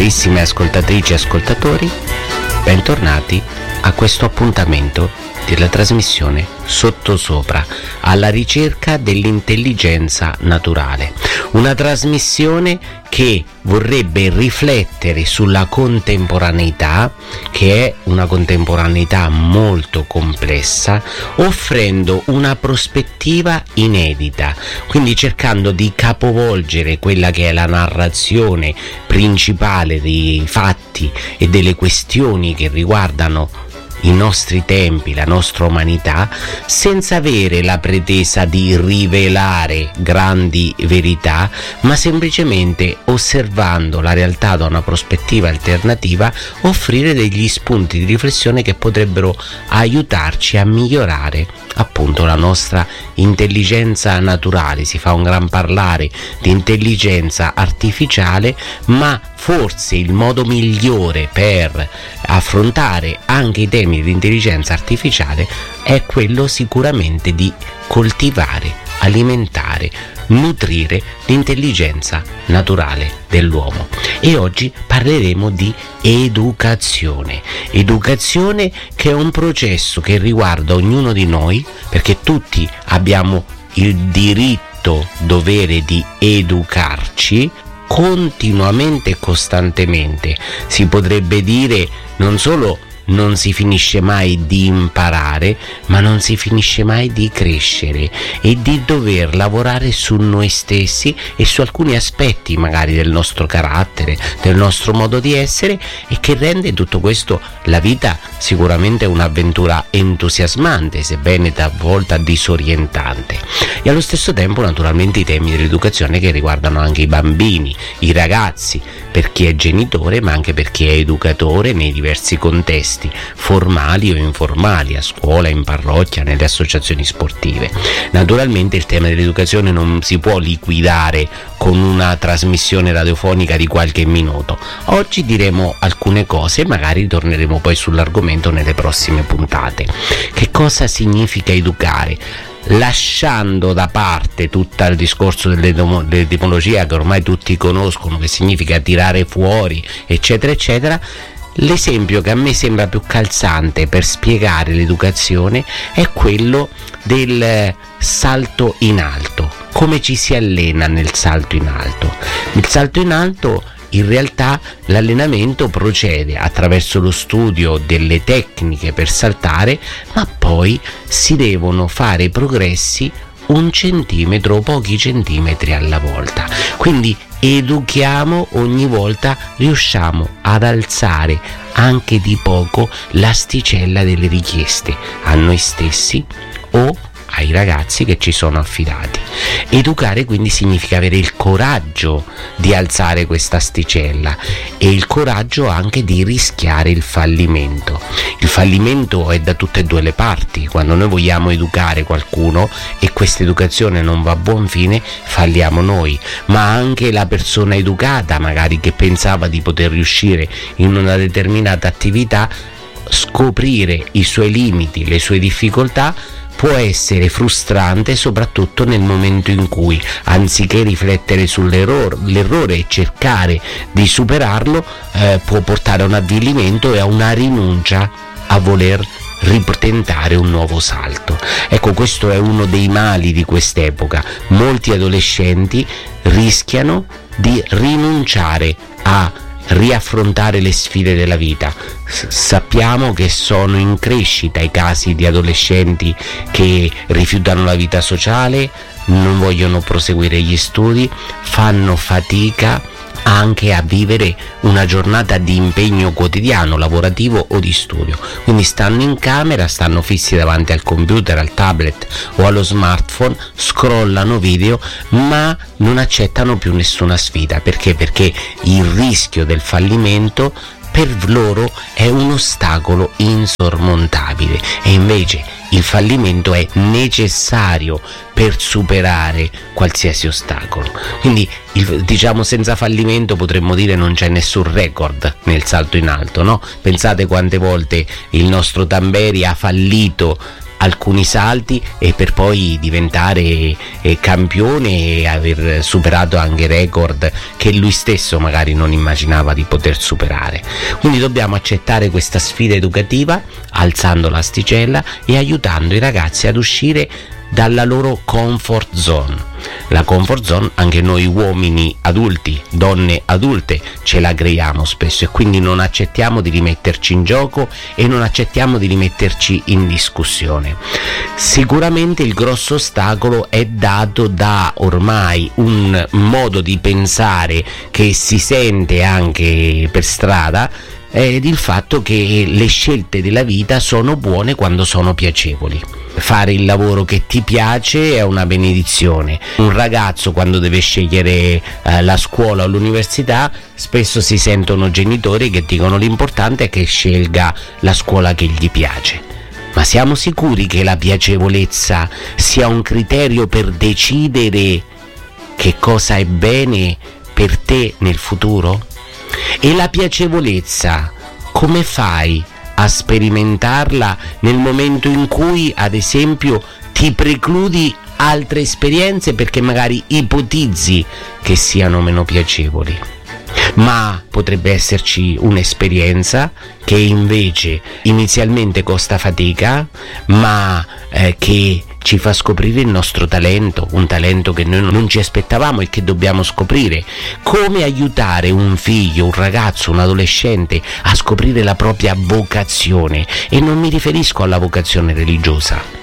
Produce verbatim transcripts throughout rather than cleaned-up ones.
Carissime ascoltatrici e ascoltatori, bentornati a questo appuntamento della trasmissione Sottosopra, alla ricerca dell'intelligenza naturale. Una trasmissione che vorrebbe riflettere sulla contemporaneità, che è una contemporaneità molto complessa, offrendo una prospettiva inedita, quindi cercando di capovolgere quella che è la narrazione principale dei fatti e delle questioni che riguardano i nostri tempi, la nostra umanità, senza avere la pretesa di rivelare grandi verità, ma semplicemente osservando la realtà da una prospettiva alternativa, offrire degli spunti di riflessione che potrebbero aiutarci a migliorare appunto la nostra intelligenza naturale. Si fa un gran parlare di intelligenza artificiale, ma forse il modo migliore per affrontare anche i temi di intelligenza artificiale è quello sicuramente di coltivare, alimentare, nutrire l'intelligenza naturale dell'uomo. E oggi parleremo di educazione. Educazione che è un processo che riguarda ognuno di noi, perché tutti abbiamo il diritto, dovere di educarci continuamente e costantemente. Si potrebbe dire non solo non si finisce mai di imparare, ma non si finisce mai di crescere e di dover lavorare su noi stessi e su alcuni aspetti magari del nostro carattere, del nostro modo di essere, e che rende tutto questo la vita sicuramente un'avventura entusiasmante, sebbene talvolta disorientante. E allo stesso tempo naturalmente i temi dell'educazione che riguardano anche i bambini, i ragazzi, per chi è genitore ma anche per chi è educatore nei diversi contesti formali o informali, a scuola, in parrocchia, nelle associazioni sportive. Naturalmente il tema dell'educazione non si può liquidare con una trasmissione radiofonica di qualche minuto. Oggi diremo alcune cose, magari torneremo poi sull'argomento nelle prossime puntate. Che cosa significa educare? Lasciando da parte tutto il discorso dell'etimologia che ormai tutti conoscono, che significa tirare fuori, eccetera eccetera, l'esempio che a me sembra più calzante per spiegare l'educazione è quello del salto in alto. Come ci si allena nel salto in alto? Il salto in alto, in realtà, l'allenamento procede attraverso lo studio delle tecniche per saltare, ma poi si devono fare progressi un centimetro o pochi centimetri alla volta. Quindi educhiamo ogni volta riusciamo ad alzare anche di poco l'asticella delle richieste a noi stessi o ai ragazzi che ci sono affidati. Educare quindi significa avere il coraggio di alzare questa asticella e il coraggio anche di rischiare il fallimento. Il fallimento è da tutte e due le parti. Quando noi vogliamo educare qualcuno e questa educazione non va a buon fine, falliamo noi, ma anche la persona educata, magari che pensava di poter riuscire in una determinata attività, scoprire i suoi limiti, le sue difficoltà, può essere frustrante, soprattutto nel momento in cui, anziché riflettere sull'errore l'errore e cercare di superarlo, eh, può portare a un avvilimento e a una rinuncia a voler ritentare un nuovo salto. Ecco, questo è uno dei mali di quest'epoca. Molti adolescenti rischiano di rinunciare a riaffrontare le sfide della vita. S- sappiamo che sono in crescita i casi di adolescenti che rifiutano la vita sociale, non vogliono proseguire gli studi, fanno fatica anche a vivere una giornata di impegno quotidiano, lavorativo o di studio. Quindi stanno in camera, stanno fissi davanti al computer, al tablet o allo smartphone, scrollano video, ma non accettano più nessuna sfida. Perché? Perché il rischio del fallimento per loro è un ostacolo insormontabile, e invece il fallimento è necessario per superare qualsiasi ostacolo. Quindi il, diciamo senza fallimento potremmo dire non c'è nessun record nel salto in alto, no? Pensate quante volte il nostro Tamberi ha fallito alcuni salti e per poi diventare eh, campione e aver superato anche record che lui stesso magari non immaginava di poter superare. Quindi dobbiamo accettare questa sfida educativa alzando l'asticella e aiutando i ragazzi ad uscire dalla loro comfort zone. La comfort zone anche noi uomini adulti, donne adulte ce la creiamo spesso, e quindi non accettiamo di rimetterci in gioco e non accettiamo di rimetterci in discussione. Sicuramente il grosso ostacolo è dato da ormai un modo di pensare che si sente anche per strada, ed il fatto che le scelte della vita sono buone quando sono piacevoli. Fare il lavoro che ti piace è una benedizione. Un ragazzo quando deve scegliere eh, la scuola o l'università, spesso si sentono genitori che dicono l'importante è che scelga la scuola che gli piace. Ma siamo sicuri che la piacevolezza sia un criterio per decidere che cosa è bene per te nel futuro? E la piacevolezza, come fai a sperimentarla nel momento in cui, ad esempio, ti precludi altre esperienze perché magari ipotizzi che siano meno piacevoli? Ma potrebbe esserci un'esperienza che invece inizialmente costa fatica, ma eh, che ci fa scoprire il nostro talento, un talento che noi non ci aspettavamo e che dobbiamo scoprire. Come aiutare un figlio, un ragazzo, un adolescente a scoprire la propria vocazione? E non mi riferisco alla vocazione religiosa.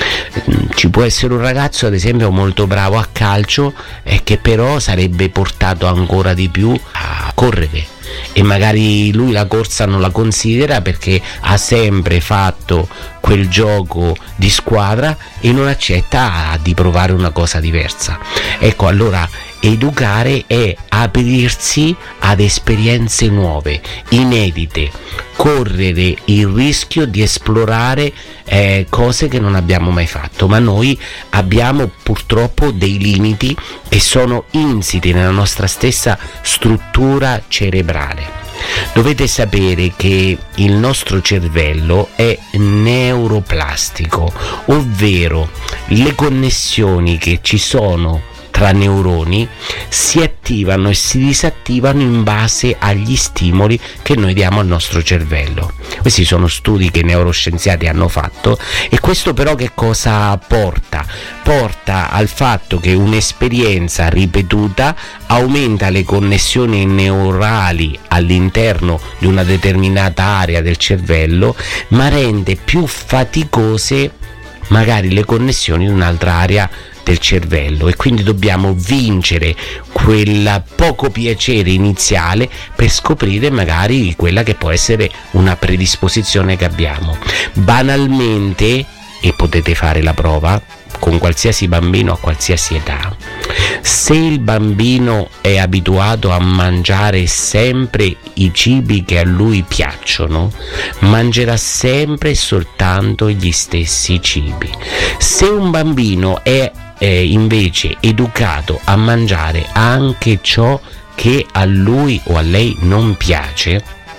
Ci può essere un ragazzo, ad esempio, molto bravo a calcio e che però sarebbe portato ancora di più a correre, e magari lui la corsa non la considera perché ha sempre fatto quel gioco di squadra e non accetta di provare una cosa diversa. Ecco, allora educare è aprirsi ad esperienze nuove, inedite, correre il rischio di esplorare eh, cose che non abbiamo mai fatto, ma noi abbiamo purtroppo dei limiti che sono insiti nella nostra stessa struttura cerebrale. Dovete sapere che il nostro cervello è neuroplastico, ovvero le connessioni che ci sono tra neuroni si attivano e si disattivano in base agli stimoli che noi diamo al nostro cervello. Questi sono studi che i neuroscienziati hanno fatto, e questo però che cosa porta? Porta al fatto che un'esperienza ripetuta aumenta le connessioni neurali all'interno di una determinata area del cervello, ma rende più faticose magari le connessioni di un'altra area del cervello, e quindi dobbiamo vincere quel poco piacere iniziale per scoprire magari quella che può essere una predisposizione che abbiamo. Banalmente, e potete fare la prova con qualsiasi bambino a qualsiasi età, se il bambino è abituato a mangiare sempre i cibi che a lui piacciono, mangerà sempre e soltanto gli stessi cibi. Se un bambino è è invece educato a mangiare anche ciò che a lui o a lei non piace,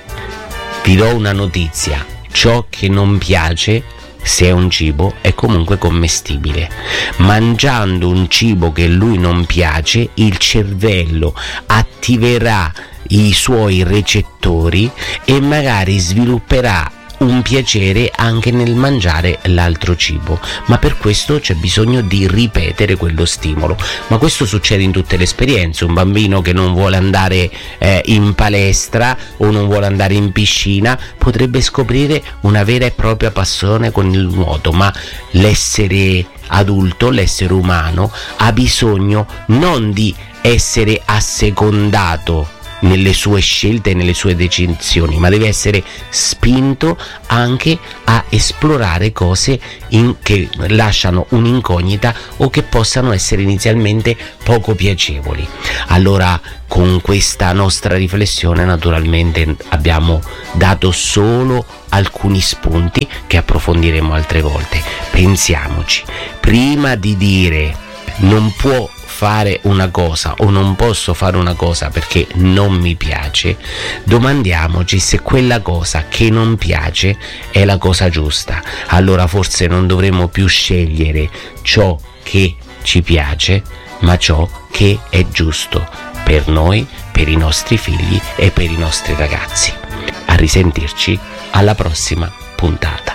vi do una notizia: ciò che non piace, se è un cibo, è comunque commestibile. Mangiando un cibo che a lui non piace, il cervello attiverà i suoi recettori e magari svilupperà un piacere anche nel mangiare l'altro cibo, ma per questo c'è bisogno di ripetere quello stimolo. Ma questo succede in tutte le esperienze. Un bambino che non vuole andare eh, in palestra o non vuole andare in piscina potrebbe scoprire una vera e propria passione con il nuoto, ma l'essere adulto, l'essere umano, ha bisogno non di essere assecondato nelle sue scelte e nelle sue decisioni, ma deve essere spinto anche a esplorare cose in, che lasciano un'incognita o che possano essere inizialmente poco piacevoli. Allora, con questa nostra riflessione naturalmente abbiamo dato solo alcuni spunti che approfondiremo altre volte. Pensiamoci, prima di dire non può fare una cosa o non posso fare una cosa perché non mi piace, domandiamoci se quella cosa che non piace è la cosa giusta. Allora forse non dovremmo più scegliere ciò che ci piace, ma ciò che è giusto per noi, per i nostri figli e per i nostri ragazzi. A risentirci alla prossima puntata.